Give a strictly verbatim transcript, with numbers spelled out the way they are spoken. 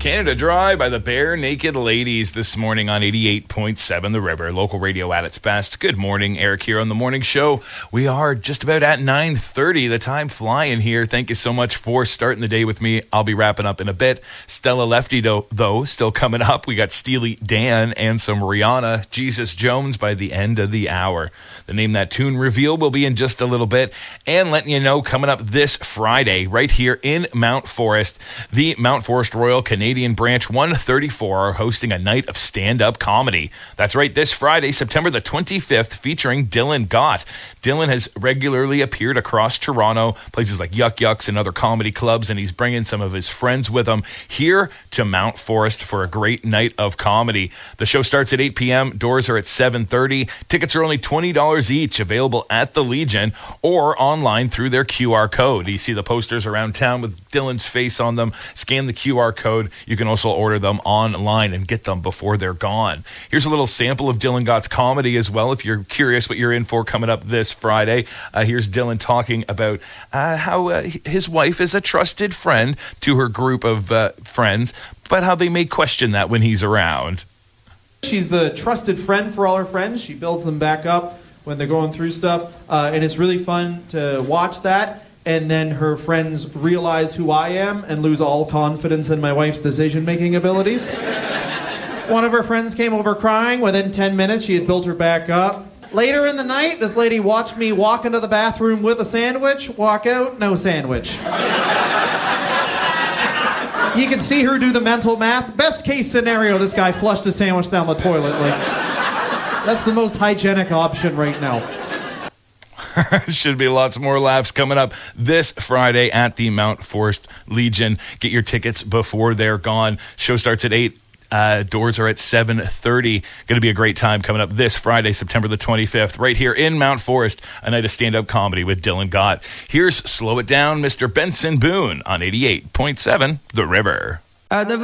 Canada Dry by the Bare Naked Ladies this morning on eighty-eight point seven The River, local radio at its best. Good morning, Eric here on The Morning Show. We are just about at nine thirty, the time flying here. Thank you so much for starting the day with me. I'll be wrapping up in a bit. Stella Lefty, though, though still coming up. We got Steely Dan and some Rihanna, Jesus Jones by the end of the hour. The Name That Tune reveal will be in just a little bit. And letting you know, coming up this Friday, right here in Mount Forest, the Mount Forest Royal Canadian Branch one thirty-four are hosting a night of stand-up comedy. That's right, this Friday, September the twenty-fifth, featuring Dylan Gott. Dylan has regularly appeared across Toronto, places like Yuck Yucks and other comedy clubs, and he's bringing some of his friends with him here to Mount Forest for a great night of comedy. The show starts at eight p.m. Doors are at seven thirty. Tickets are only twenty dollars each, available at the Legion or online through their Q R code. You see the posters around town with Dylan's face on them. Scan the Q R code. You can also order them online and get them before they're gone. Here's a little sample of Dylan Gott's comedy as well, if you're curious what you're in for coming up this Friday. Uh, here's Dylan talking about uh, how uh, his wife is a trusted friend to her group of uh, friends, but how they may question that when he's around. She's the trusted friend for all her friends. She builds them back up when they're going through stuff, uh, and it's really fun to watch that. And then her friends realize who I am and lose all confidence in my wife's decision-making abilities. One of her friends came over crying. Within ten minutes, she had built her back up. Later in the night, this lady watched me walk into the bathroom with a sandwich, walk out, no sandwich. You can see her do the mental math. Best case scenario, this guy flushed a sandwich down the toilet. Like, that's the most hygienic option right now. Should be lots more laughs coming up this Friday at the Mount Forest Legion. Get your tickets before they're gone. Show starts at eight. Uh, doors are at seven thirty. Going to be a great time coming up this Friday, September the twenty-fifth, right here in Mount Forest, a night of stand-up comedy with Dylan Gott. Here's Slow It Down, Mister Benson Boone on eighty-eight point seven The River.